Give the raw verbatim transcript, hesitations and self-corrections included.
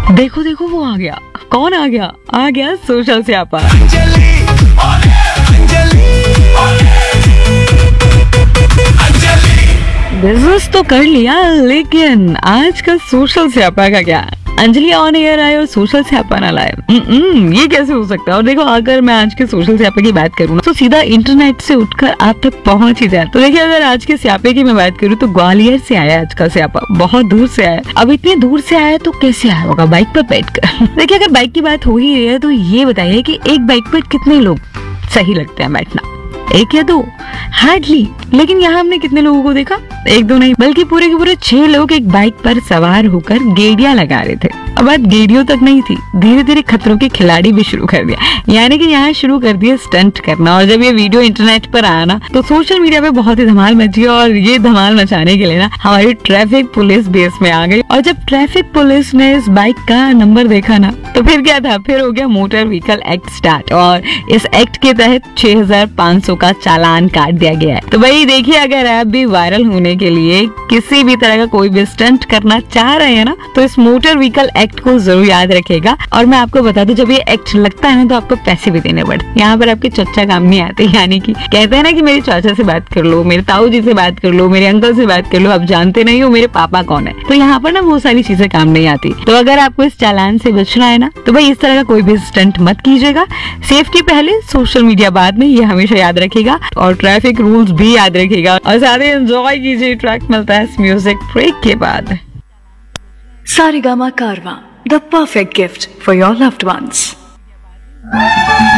देखो देखो वो आ गया। कौन आ गया? आ गया सोशल स्यापा। बिजनेस तो कर लिया, लेकिन आज का सोशल स्यापा का क्या? अंजलि ऑन एयर आए और सोशल स्यापा ना लाए, ये कैसे हो सकता है? और देखो, अगर मैं आज के सोशल स्यापे की बात करूँ तो सीधा इंटरनेट से उठकर आप तक पहुंच ही जाए। तो देखिए, अगर आज के स्यापे की मैं बात करूँ तो ग्वालियर से आया आज का स्यापा, बहुत दूर से आया। अब इतनी दूर से आया तो कैसे आया होगा? बाइक पर बैठकर। देखिए, अगर बाइक की बात हो ही रही है तो ये बताइए कि एक बाइक पर कितने लोग सही लगते हैं बैठना? एक या दो? हार्डली। लेकिन यहाँ हमने कितने लोगों को देखा? एक दो नहीं, बल्कि पूरे के पूरे छह लोग एक बाइक पर सवार होकर गेड़िया लगा रहे थे। अब बात गेड़ियों तक नहीं थी, धीरे धीरे खतरों के खिलाड़ी भी शुरू कर दिया, यानी कि यहाँ शुरू कर दिया स्टंट करना। और जब ये वीडियो इंटरनेट पर आया ना तो सोशल मीडिया पे बहुत ही धमाल मची। और ये धमाल मचाने के लिए ना हमारी ट्रैफिक पुलिस बेस में आ गई। और जब ट्रैफिक पुलिस ने इस बाइक का नंबर देखा ना तो फिर क्या था? फिर हो गया मोटर व्हीकल एक्ट स्टार्ट। और इस एक्ट के तहत छह हजार पाँच सौ का चालान काट दिया गया है। तो भाई देखिए, अगर आप भी वायरल होने के लिए किसी भी तरह का कोई भी स्टंट करना चाह रहे हैं ना तो इस मोटर व्हीकल एक्ट को जरूर याद रखेगा। और मैं आपको बता दूं, जब ये एक्ट लगता है ना तो आपको पैसे भी देने पड़ते। यहाँ पर आपके चच्चा काम नहीं आते, यानी कि कहते हैं ना कि मेरे चाचा से बात कर लो, मेरे ताऊ जी से बात कर लो, मेरे अंकल से बात कर लो, आप जानते नहीं हो मेरे पापा कौन है। तो यहाँ पर ना वो सारी चीजें काम नहीं आती। तो अगर आपको इस चालान से बचना है ना तो भाई इस तरह का कोई भी स्टंट मत कीजिएगा। सेफ्टी पहले, सोशल मीडिया बाद में, ये हमेशा याद रखेगा। और ट्रैफिक रूल्स भी याद रखेगा। और साथ ही एंजॉय कीजिए। ट्रैक मिलता है इस म्यूजिक ब्रेक के बाद। सारेगामा कारवां, the perfect gift for your loved ones.